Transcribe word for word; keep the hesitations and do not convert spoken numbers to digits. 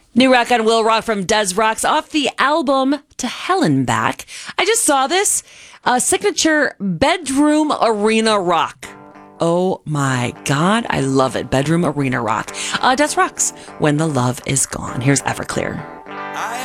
New rock on Will Rock from Des Rocks off the album To Hell and Back. I just saw this uh, signature bedroom arena rock. Oh my God, I love it. Bedroom arena rock. Uh, Des Rocks, When the Love Is Gone. Here's Everclear.